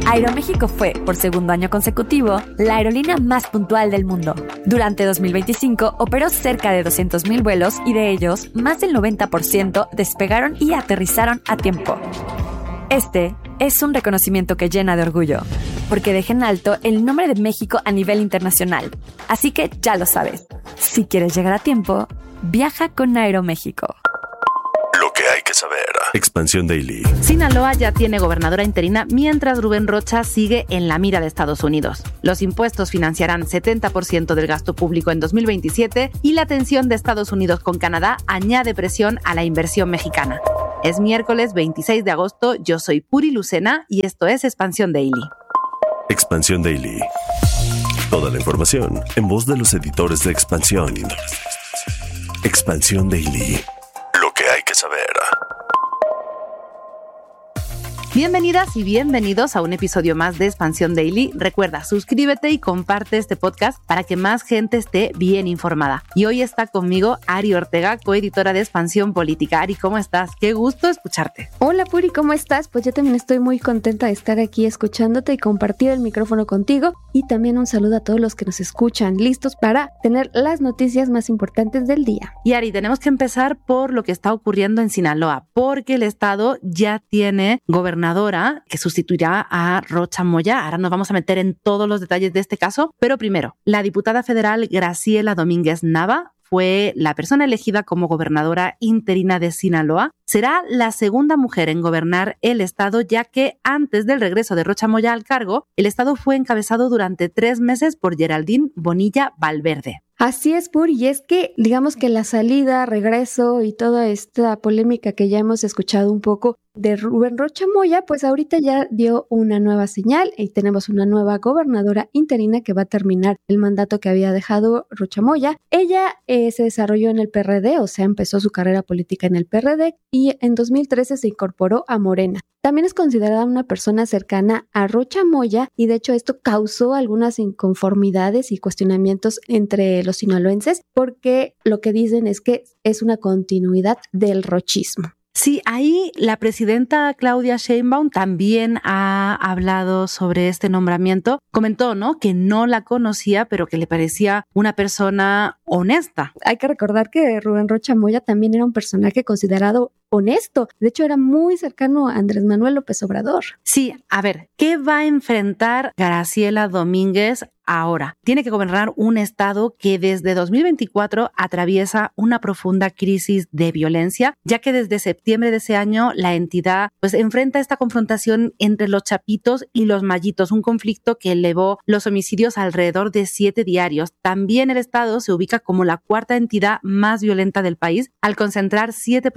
Aeroméxico fue, por segundo año consecutivo, la aerolínea más puntual del mundo. Durante 2025 operó cerca de 200,000 vuelos y de ellos, más del 90% despegaron y aterrizaron a tiempo. Este es un reconocimiento que llena de orgullo, porque deja en alto el nombre de México a nivel internacional. Así que ya lo sabes, si quieres llegar a tiempo, viaja con Aeroméxico. Lo que hay que saber. Expansión Daily. Sinaloa ya tiene gobernadora interina mientras Rubén Rocha sigue en la mira de Estados Unidos. Los impuestos financiarán 70% del gasto público en 2027 y la tensión de Estados Unidos con Canadá añade presión a la inversión mexicana. Es miércoles 26 de agosto, yo soy Puri Lucena y esto es Expansión Daily. Expansión Daily. Toda la información en voz de los editores de Expansión. Expansión Daily. Lo que hay que saber. Bienvenidas y bienvenidos a un episodio más de Expansión Daily. Recuerda, suscríbete y comparte este podcast para que más gente esté bien informada. Y hoy está conmigo Ari Ortega, coeditora de Expansión Política. Ari, ¿cómo estás? Qué gusto escucharte. Hola Puri, ¿cómo estás? Pues yo también estoy muy contenta de estar aquí escuchándote y compartir el micrófono contigo. Y también un saludo a todos los que nos escuchan, listos para tener las noticias más importantes del día. Y Ari, tenemos que empezar por lo que está ocurriendo en Sinaloa, porque el estado ya tiene gobernadora que sustituirá a Rocha Moya. Ahora nos vamos a meter en todos los detalles de este caso, pero primero, la diputada federal Graciela Domínguez Nava fue la persona elegida como gobernadora interina de Sinaloa. Será la segunda mujer en gobernar el estado, ya que antes del regreso de Rocha Moya al cargo, el estado fue encabezado durante 3 meses por Geraldine Bonilla Valverde. Así es, Puri, y es que digamos que la salida, regreso y toda esta polémica que ya hemos escuchado un poco de Rubén Rocha Moya, pues ahorita ya dio una nueva señal y tenemos una nueva gobernadora interina que va a terminar el mandato que había dejado Rocha Moya. Ella se desarrolló en el PRD, o sea, empezó su carrera política en el PRD y en 2013 se incorporó a Morena. También es considerada una persona cercana a Rocha Moya y de hecho esto causó algunas inconformidades y cuestionamientos entre los sinaloenses porque lo que dicen es que es una continuidad del rochismo. Sí, ahí la presidenta Claudia Sheinbaum también ha hablado sobre este nombramiento. Comentó, ¿no?, que no la conocía, pero que le parecía una persona honesta. Hay que recordar que Rubén Rocha Moya también era un personaje considerado honesto. De hecho, era muy cercano a Andrés Manuel López Obrador. Sí, a ver, ¿qué va a enfrentar Graciela Domínguez ahora? Tiene que gobernar un estado que desde 2024 atraviesa una profunda crisis de violencia, ya que desde septiembre de ese año la entidad pues enfrenta esta confrontación entre los chapitos y los mayitos, un conflicto que elevó los homicidios a alrededor de 7 diarios. También el estado se ubica como la cuarta entidad más violenta del país, al concentrar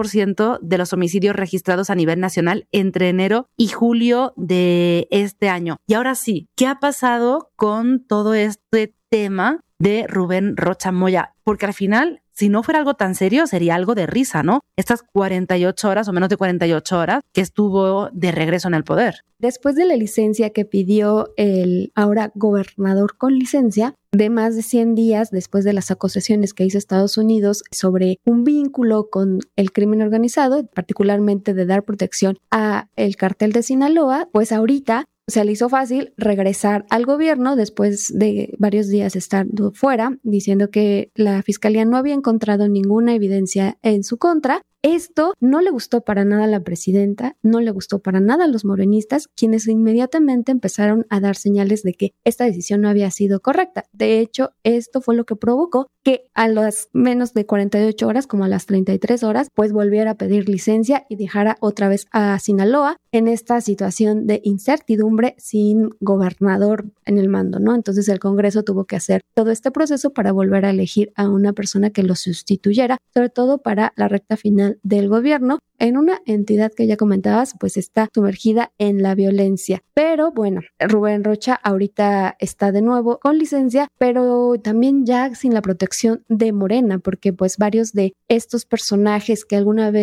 7% de los homicidios registrados a nivel nacional entre enero y julio de este año. Y ahora sí, ¿qué ha pasado con todo este tema de Rubén Rocha Moya? Porque al final, si no fuera algo tan serio, sería algo de risa, ¿no? Estas 48 horas o menos de 48 horas que estuvo de regreso en el poder. Después de la licencia que pidió el ahora gobernador con licencia, de más de 100 días después de las acusaciones que hizo Estados Unidos sobre un vínculo con el crimen organizado, particularmente de dar protección a el cartel de Sinaloa, pues ahorita se le hizo fácil regresar al gobierno después de varios días estando fuera, diciendo que la fiscalía no había encontrado ninguna evidencia en su contra. Esto no le gustó para nada a la presidenta, no le gustó para nada a los morenistas, quienes inmediatamente empezaron a dar señales de que esta decisión no había sido correcta. De hecho, esto fue lo que provocó que a las menos de 48 horas, como a las 33 horas, pues volviera a pedir licencia y dejara otra vez a Sinaloa en esta situación de incertidumbre sin gobernador en el mando, ¿no? Entonces el Congreso tuvo que hacer todo este proceso para volver a elegir a una persona que lo sustituyera, sobre todo para la recta final del gobierno, en una entidad que ya comentabas, pues está sumergida en la violencia. Pero bueno, Rubén Rocha ahorita está de nuevo con licencia, pero también ya sin la protección de Morena, porque pues varios de estos personajes que alguna vez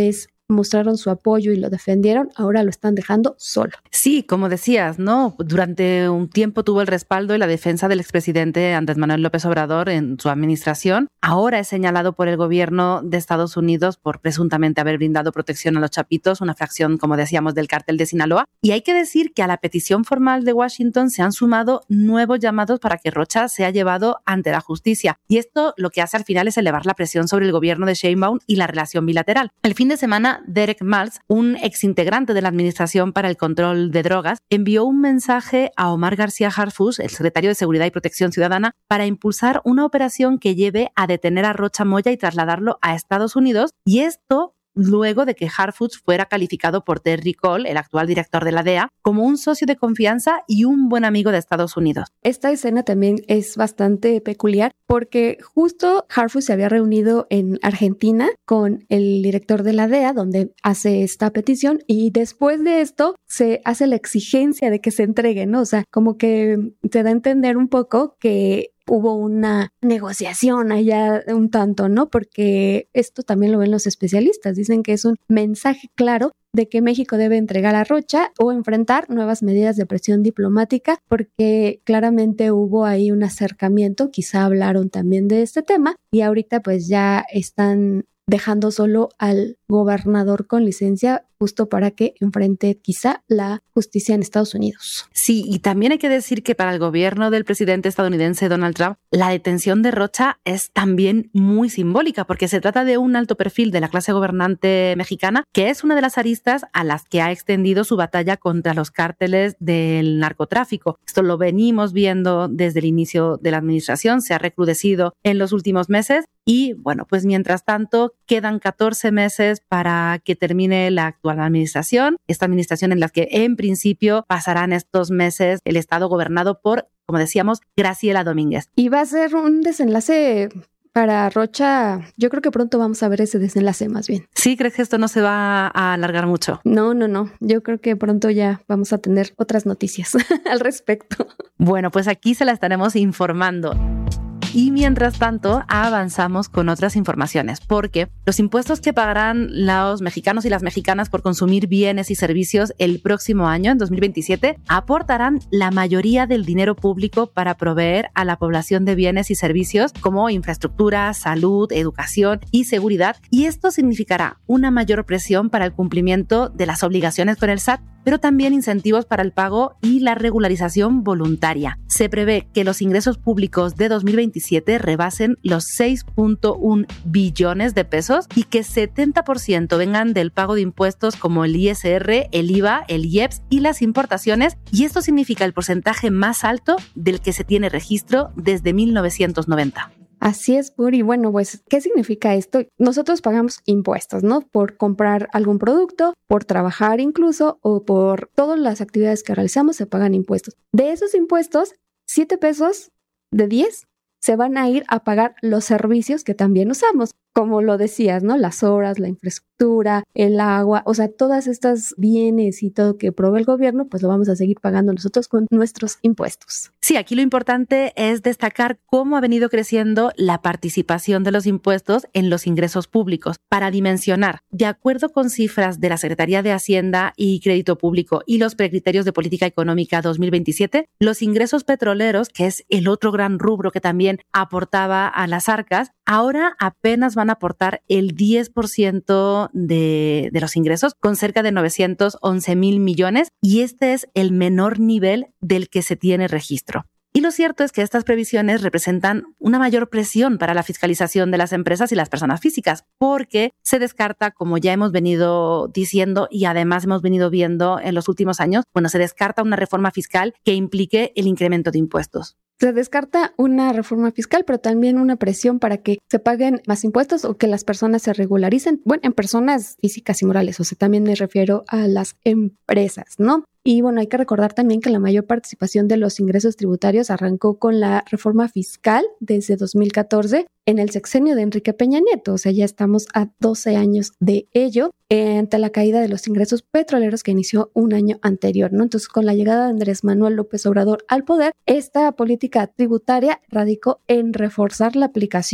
mostraron su apoyo y lo defendieron, ahora lo están dejando solo. Sí, como decías, ¿no? Durante un tiempo tuvo el respaldo y la defensa del expresidente Andrés Manuel López Obrador en su administración. Ahora es señalado por el gobierno de Estados Unidos por presuntamente haber brindado protección a los Chapitos, una fracción, como decíamos, del cártel de Sinaloa. Y hay que decir que a la petición formal de Washington se han sumado nuevos llamados para que Rocha sea llevado ante la justicia. Y esto lo que hace al final es elevar la presión sobre el gobierno de Sheinbaum y la relación bilateral. El fin de semana, Derek Maltz, un exintegrante de la Administración para el Control de Drogas, envió un mensaje a Omar García Harfuch, el secretario de Seguridad y Protección Ciudadana, para impulsar una operación que lleve a detener a Rocha Moya y trasladarlo a Estados Unidos. Y esto luego de que Harfuch fuera calificado por Terry Cole, el actual director de la DEA, como un socio de confianza y un buen amigo de Estados Unidos. Esta escena también es bastante peculiar porque justo Harfuch se había reunido en Argentina con el director de la DEA, donde hace esta petición, y después de esto se hace la exigencia de que se entregue, ¿no? O sea, como que se da a entender un poco que hubo una negociación allá un tanto, ¿no? Porque esto también lo ven los especialistas. Dicen que es un mensaje claro de que México debe entregar a Rocha o enfrentar nuevas medidas de presión diplomática, porque claramente hubo ahí un acercamiento, quizá hablaron también de este tema, y ahorita pues ya están dejando solo al gobernador con licencia justo para que enfrente quizá la justicia en Estados Unidos. Sí, y también hay que decir que para el gobierno del presidente estadounidense Donald Trump, la detención de Rocha es también muy simbólica porque se trata de un alto perfil de la clase gobernante mexicana, que es una de las aristas a las que ha extendido su batalla contra los cárteles del narcotráfico. Esto lo venimos viendo desde el inicio de la administración, se ha recrudecido en los últimos meses y, bueno, pues mientras tanto quedan 14 meses para que termine la actual administración, esta administración en la que en principio pasarán estos meses el estado gobernado por, como decíamos, Graciela Domínguez. Y va a ser un desenlace para Rocha. Yo creo que pronto vamos a ver ese desenlace más bien. ¿Sí? ¿Crees que esto no se va a alargar mucho? No. Yo creo que pronto ya vamos a tener otras noticias al respecto. Bueno, pues aquí se la estaremos informando. Y mientras tanto, avanzamos con otras informaciones, porque los impuestos que pagarán los mexicanos y las mexicanas por consumir bienes y servicios el próximo año, en 2027, aportarán la mayoría del dinero público para proveer a la población de bienes y servicios como infraestructura, salud, educación y seguridad. Y esto significará una mayor presión para el cumplimiento de las obligaciones con el SAT, pero también incentivos para el pago y la regularización voluntaria. Se prevé que los ingresos públicos de 2027 rebasen los 6.1 billones de pesos y que 70% vengan del pago de impuestos como el ISR, el IVA, el IEPS y las importaciones, y esto significa el porcentaje más alto del que se tiene registro desde 1990. Así es, Puri. Bueno, pues, ¿qué significa esto? Nosotros pagamos impuestos, ¿no? Por comprar algún producto, por trabajar incluso, o por todas las actividades que realizamos se pagan impuestos. De esos impuestos, 7 pesos de 10 se van a ir a pagar los servicios que también usamos. Como lo decías, ¿no? Las horas, la infraestructura, el agua, o sea, todas estas bienes y todo que provee el gobierno, pues lo vamos a seguir pagando nosotros con nuestros impuestos. Sí, aquí lo importante es destacar cómo ha venido creciendo la participación de los impuestos en los ingresos públicos. Para dimensionar, de acuerdo con cifras de la Secretaría de Hacienda y Crédito Público y los precriterios de política económica 2027, los ingresos petroleros, que es el otro gran rubro que también aportaba a las arcas, ahora apenas van a aportar el 10% de los ingresos, con cerca de 911,000 millones, y este es el menor nivel del que se tiene registro. Y lo cierto es que estas previsiones representan una mayor presión para la fiscalización de las empresas y las personas físicas, porque se descarta, como ya hemos venido diciendo y además hemos venido viendo en los últimos años, se descarta una reforma fiscal que implique el incremento de impuestos. Se descarta una reforma fiscal, pero también una presión para que se paguen más impuestos o que las personas se regularicen. Bueno, en personas físicas y morales, o sea, también me refiero a las empresas, ¿no? Y bueno, hay que recordar también que la mayor participación de los ingresos tributarios arrancó con la reforma fiscal desde 2014 en el sexenio de Enrique Peña Nieto. O sea, ya estamos a 12 años de ello, ante la caída de los ingresos petroleros que inició un año anterior, ¿no? Entonces, con la llegada de Andrés Manuel López Obrador al poder, esta política tributaria radicó en reforzar la aplicación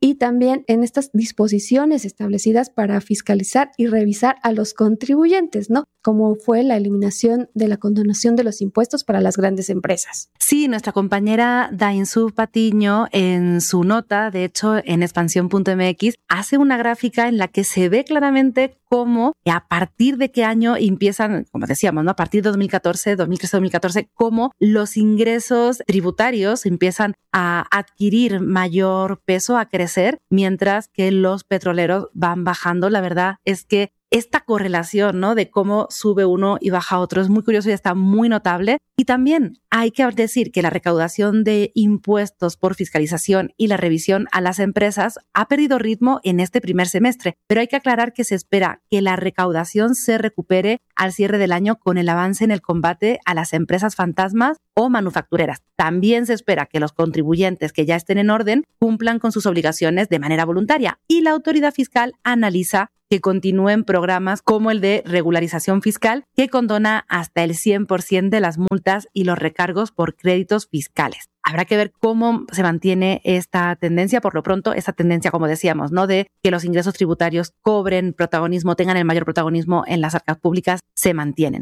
y también en estas disposiciones establecidas para fiscalizar y revisar a los contribuyentes, ¿no? Como fue la eliminación de la condonación de los impuestos para las grandes empresas. Sí, nuestra compañera Dainzú Patiño en su nota, de hecho en expansión.mx, hace una gráfica en la que se ve claramente cómo a partir de qué año empiezan, como decíamos, ¿no? A partir de 2014, 2013-2014, cómo los ingresos tributarios empiezan a adquirir mayor peso, a crecer, mientras que los petroleros van bajando. La verdad es que esta correlación, ¿no? De cómo sube uno y baja otro es muy curioso y está muy notable. Y también hay que decir que la recaudación de impuestos por fiscalización y la revisión a las empresas ha perdido ritmo en este primer semestre, pero hay que aclarar que se espera que la recaudación se recupere al cierre del año con el avance en el combate a las empresas fantasmas o manufactureras. También se espera que los contribuyentes que ya estén en orden cumplan con sus obligaciones de manera voluntaria y la autoridad fiscal analiza que continúen programas como el de regularización fiscal, que condona hasta el 100% de las multas y los recargos por créditos fiscales. Habrá que ver cómo se mantiene esta tendencia. Por lo pronto, esta tendencia, como decíamos, ¿no? De que los ingresos tributarios cobren protagonismo, tengan el mayor protagonismo en las arcas públicas, se mantienen.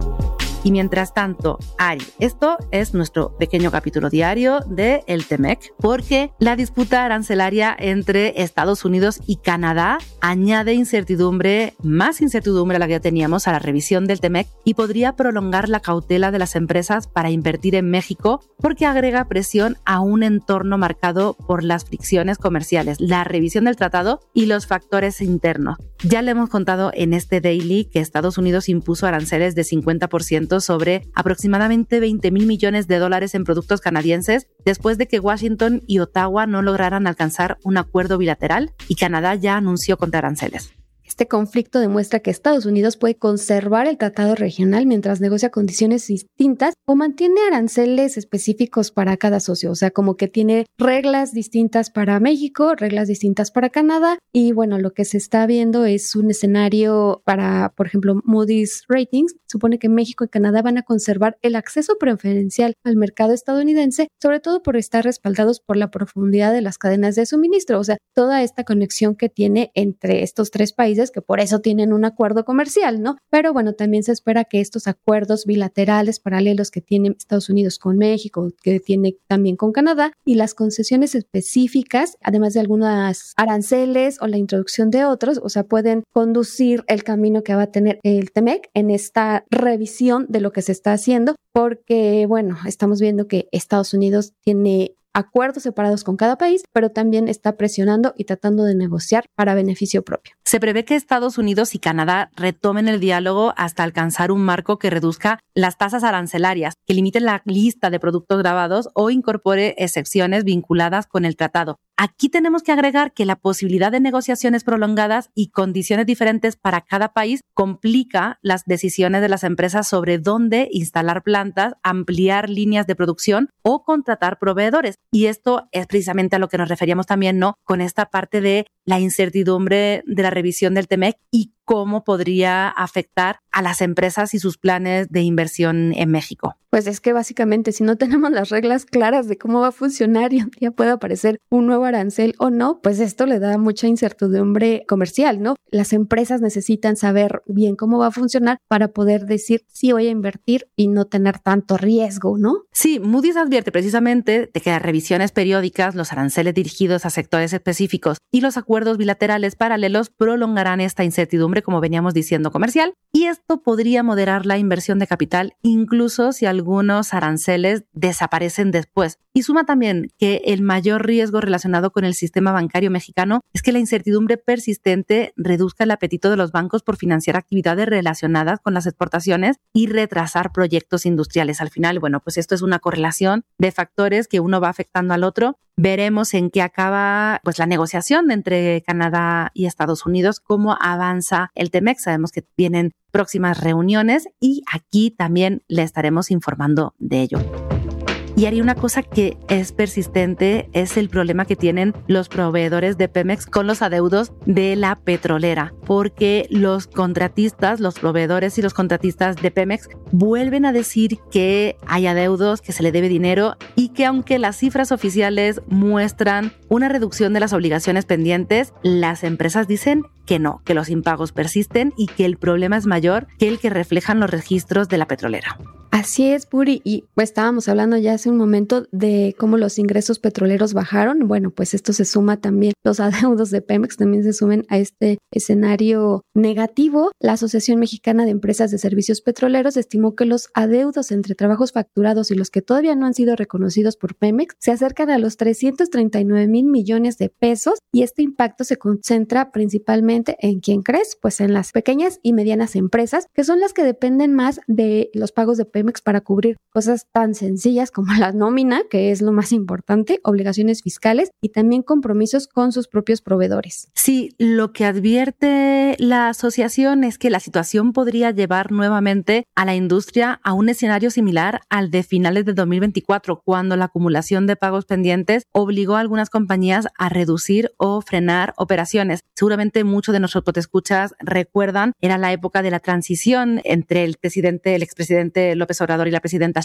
Y mientras tanto, Ari, esto es nuestro pequeño capítulo diario de el TEMEC, porque la disputa arancelaria entre Estados Unidos y Canadá añade incertidumbre, más incertidumbre a la que ya teníamos a la revisión del TEMEC y podría prolongar la cautela de las empresas para invertir en México porque agrega presión a un entorno marcado por las fricciones comerciales, la revisión del tratado y los factores internos. Ya le hemos contado en este Daily que Estados Unidos impuso aranceles de 50% sobre aproximadamente $20,000 millones en productos canadienses después de que Washington y Ottawa no lograran alcanzar un acuerdo bilateral y Canadá ya anunció contraaranceles. Este conflicto demuestra que Estados Unidos puede conservar el tratado regional mientras negocia condiciones distintas o mantiene aranceles específicos para cada socio. O sea, como que tiene reglas distintas para México, reglas distintas para Canadá. Y bueno, lo que se está viendo es un escenario para, por ejemplo, Moody's Ratings. Supone que México y Canadá van a conservar el acceso preferencial al mercado estadounidense, sobre todo por estar respaldados por la profundidad de las cadenas de suministro. O sea, toda esta conexión que tiene entre estos tres países, que por eso tienen un acuerdo comercial, ¿no? Pero bueno, también se espera que estos acuerdos bilaterales paralelos que tiene Estados Unidos con México, que tiene también con Canadá, y las concesiones específicas, además de algunas aranceles o la introducción de otros, o sea, pueden conducir el camino que va a tener el TEMEC en esta revisión de lo que se está haciendo, porque bueno, estamos viendo que Estados Unidos tiene acuerdos separados con cada país, pero también está presionando y tratando de negociar para beneficio propio. Se prevé que Estados Unidos y Canadá retomen el diálogo hasta alcanzar un marco que reduzca las tasas arancelarias, que limite la lista de productos gravados o incorpore excepciones vinculadas con el tratado. Aquí tenemos que agregar que la posibilidad de negociaciones prolongadas y condiciones diferentes para cada país complica las decisiones de las empresas sobre dónde instalar plantas, ampliar líneas de producción o contratar proveedores. Y esto es precisamente a lo que nos referíamos también, ¿no? Con esta parte de la incertidumbre de la revisión del TEMEC y cómo podría afectar a las empresas y sus planes de inversión en México. Pues es que básicamente si no tenemos las reglas claras de cómo va a funcionar y un día puede aparecer un nuevo arancel o no, pues esto le da mucha incertidumbre comercial, ¿no? Las empresas necesitan saber bien cómo va a funcionar para poder decir sí voy a invertir y no tener tanto riesgo, ¿no? Sí, Moody's advierte precisamente de que las revisiones periódicas, los aranceles dirigidos a sectores específicos y los acuerdos bilaterales paralelos prolongarán esta incertidumbre, como veníamos diciendo, comercial, y esto podría moderar la inversión de capital, incluso si algunos aranceles desaparecen después. Y suma también que el mayor riesgo relacionado con el sistema bancario mexicano es que la incertidumbre persistente reduzca el apetito de los bancos por financiar actividades relacionadas con las exportaciones y retrasar proyectos industriales. Al final, bueno, pues esto es una correlación de factores que uno va afectando al otro. Veremos en qué acaba pues la negociación entre Canadá y Estados Unidos, cómo avanza el TEMEC. Sabemos que vienen próximas reuniones y aquí también le estaremos informando de ello. Y haría una cosa que es persistente, es el problema que tienen los proveedores de Pemex con los adeudos de la petrolera, porque los contratistas, los proveedores y los contratistas de Pemex vuelven a decir que hay adeudos, que se le debe dinero y que aunque las cifras oficiales muestran una reducción de las obligaciones pendientes, las empresas dicen que no, que los impagos persisten y que el problema es mayor que el que reflejan los registros de la petrolera. Así es, Puri, y pues estábamos hablando ya hace un momento de cómo los ingresos petroleros bajaron. Bueno, pues esto se suma también, los adeudos de Pemex también se sumen a este escenario negativo. La Asociación Mexicana de Empresas de Servicios Petroleros estimó que los adeudos entre trabajos facturados y los que todavía no han sido reconocidos por Pemex se acercan a los 339,000 millones de pesos, y este impacto se concentra principalmente en ¿quién crees? Pues en las pequeñas y medianas empresas, que son las que dependen más de los pagos de Pemex para cubrir cosas tan sencillas como la nómina, que es lo más importante, obligaciones fiscales y también compromisos con sus propios proveedores. Sí, lo que advierte la asociación es que la situación podría llevar nuevamente a la industria a un escenario similar al de finales de 2024, cuando la acumulación de pagos pendientes obligó a algunas compañías a reducir o frenar operaciones. Seguramente muchos de nuestros podescuchas recuerdan, era la época de la transición entre el expresidente López Obrador y la presidenta